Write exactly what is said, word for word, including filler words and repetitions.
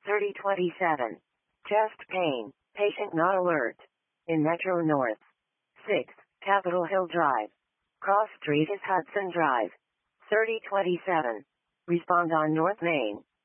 thirty twenty-seven. Chest pain. Patient not alert. In Metro North. six. Capitol Hill Drive. Cross Street is Hudson Drive. thirty twenty-seven. Respond on North Main.